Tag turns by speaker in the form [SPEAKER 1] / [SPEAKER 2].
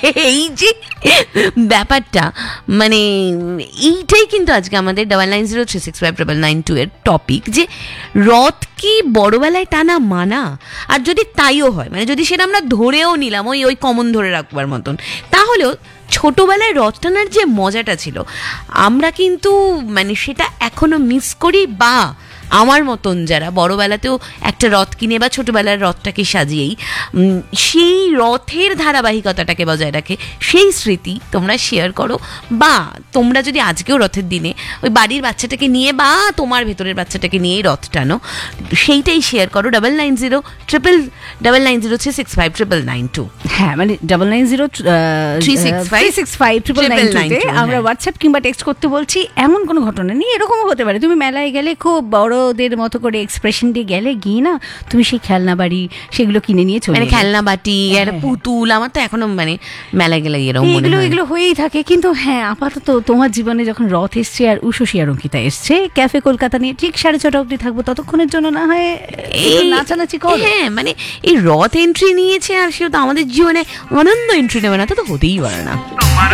[SPEAKER 1] এই যে ব্যাপারটা, মানে এইটাই কিন্তু আজকে আমাদের 9903659992 এর টপিক, যে রথ কি বড়বেলায় টানা মানা? আর যদি তাইও হয়, মানে যদি সেটা আমরা ধরেও নিলাম ওই কমন ধরে রাখবার মতন, তাহলেও ছোটবেলায় রথ টানার যে মজাটা ছিল আমরা কিন্তু মানে সেটা এখনো মিস করি। বা আমার মতন যারা বড়বেলাতেও একটা রথ কিনে বা ছোটবেলার রথটাকে সাজিয়েই সেই রথের ধারাবাহিকতাটাকে বজায় রাখে, সেই স্মৃতি তোমরা শেয়ার করো। বা তোমরা যদি আজকেও রথের দিনে ওই বাড়ির বাচ্চাটাকে নিয়ে বা তোমার ভেতরের বাচ্চাটাকে নিয়েই রথ টানো, সেইটাই শেয়ার করো 990993659992।
[SPEAKER 2] হ্যাঁ, মানে 9903659992 আমরা হোয়াটসঅ্যাপ কিংবা টেক্সট করতে বলছি। এমন কোনো ঘটনা নেই, এরকমও হতে পারে তুমি মেলায় গেলে, খুব বড়দের মতো করে এক্সপ্রেশন দিয়ে গেলে, গিয়ে না তুমি সেই খেলনা বাড়ি সেগুলো কিনে নিয়ে চলে,
[SPEAKER 1] মানে খেলনা বাটি আর পুতুল, আমার তো এখনো মানে মেলায় গেলে এরকম
[SPEAKER 2] এগুলো হয়েই থাকে। কিন্তু হ্যাঁ, আপাতত তোমার জীবনে যখন রথ এসছে আর উষসী আর অঙ্কিতা এসছে, ক্যাফে কলকাতা নিয়ে ঠিক 6:30 অবধি থাকবো, ততক্ষণের জন্য না হয় নাচানাচি করো।
[SPEAKER 1] হ্যাঁ, মানে এই রথ এন্ট্রি নিয়েছে আর সেটা তো আমাদের জীবনে আনন্দ এন্ট্রি নেবে না, তা তো হতেই পারে না।